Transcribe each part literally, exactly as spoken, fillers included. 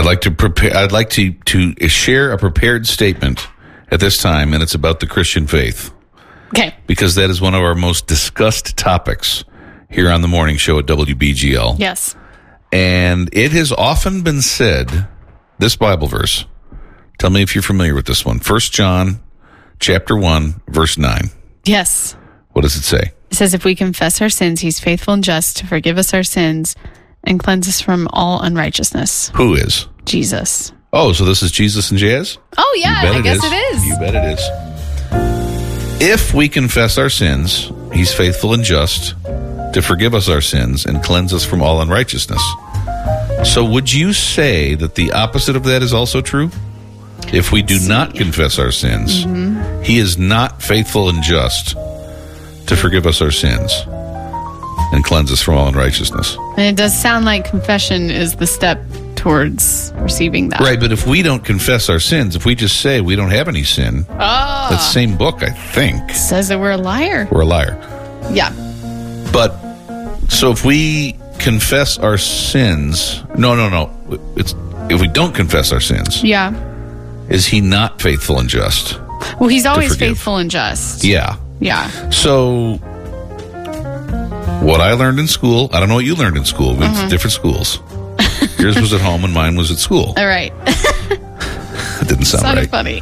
like to prepare. I'd like to to share a prepared statement at this time, and it's about the Christian faith. Okay. Because that is one of our most discussed topics here on the morning show at W B G L. Yes. And it has often been said, this Bible verse, tell me if you're familiar with this one. First John chapter one, verse nine. Yes. What does it say? It says, if we confess our sins, he's faithful and just to forgive us our sins and cleanse us from all unrighteousness. Who is? Jesus. Oh, so this is Jesus and Jazz? Oh, yeah, I guess it is. You bet it is. If we confess our sins, he's faithful and just to forgive us our sins and cleanse us from all unrighteousness. So would you say that the opposite of that is also true? If we do not confess our sins, mm-hmm. he is not faithful and just to forgive us our sins and cleanse us from all unrighteousness. And it does sound like confession is the step towards receiving that. Right, but if we don't confess our sins, if we just say we don't have any sin, oh. that same book, I think, says that we're a liar. We're a liar. Yeah. But, so if we confess our sins, no, no, no, it's if we don't confess our sins, yeah, is he not faithful and just? Well, he's always faithful and just. Yeah. Yeah. So, what I learned in school, I don't know what you learned in school. We went mm-hmm. to different schools. Yours was at home and mine was at school. All right. It didn't sound Sounded right. funny.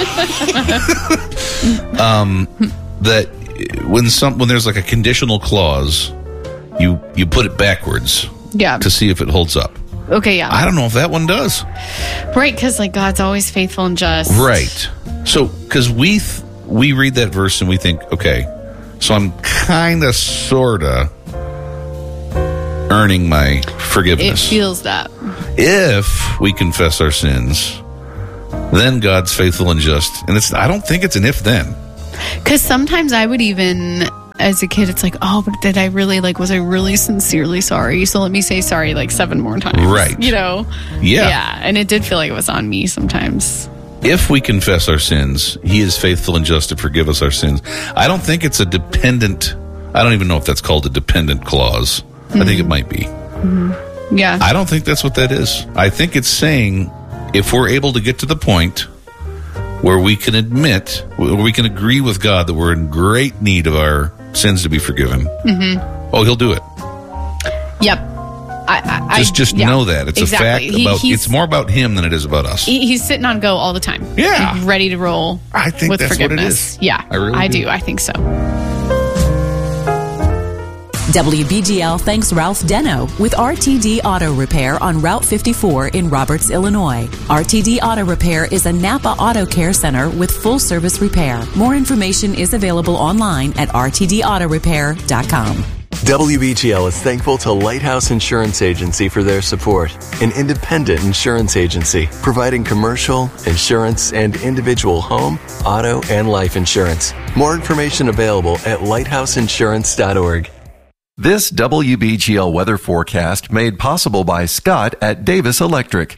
um, that when some when there's like a conditional clause, you you put it backwards. Yeah. To see if it holds up. Okay, yeah. I don't know if that one does. Right, because like God's always faithful and just. Right. So, because we th- we read that verse and we think, okay, so I'm kind of, sort of earning my forgiveness. It feels that. If we confess our sins, then God's faithful and just. And it's I don't think it's an if then. Because sometimes I would even, as a kid, it's like, oh, but did I really, like, was I really sincerely sorry? So let me say sorry like seven more times. Right. You know? Yeah. Yeah. And it did feel like it was on me sometimes. If we confess our sins, he is faithful and just to forgive us our sins. I don't think it's a dependent, I don't even know if that's called a dependent clause. Mm-hmm. I think it might be. Mm-hmm. Yeah. I don't think that's what that is. I think it's saying if we're able to get to the point where we can admit, where we can agree with God that we're in great need of our sins to be forgiven, mm-hmm. oh, he'll do it. Yep. I, I, just just yeah, know that. It's exactly. a fact about, he, it's more about him than it is about us. He, he's sitting on go all the time. Yeah. Like, ready to roll I think with that's forgiveness. what it is. Yeah. I really I do. do. I think so. W B G L thanks Ralph Deno with R T D Auto Repair on Route fifty-four in Roberts, Illinois. R T D Auto Repair is a Napa Auto Care Center with full service repair. More information is available online at r t d auto repair dot com. W B G L is thankful to Lighthouse Insurance Agency for their support, an independent insurance agency providing commercial, insurance, and individual home, auto, and life insurance. More information available at lighthouse insurance dot org. This W B G L weather forecast made possible by Scott at Davis Electric.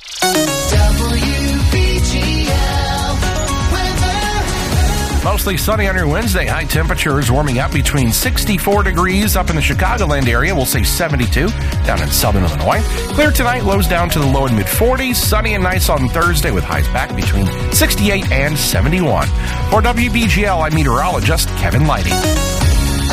Mostly sunny on your Wednesday. High temperatures warming up between sixty-four degrees up in the Chicagoland area. We'll say seventy-two down in southern Illinois. Clear tonight, lows down to the low and mid forties. Sunny and nice on Thursday with highs back between sixty-eight and seventy-one. For W B G L, I'm meteorologist Kevin Lighty.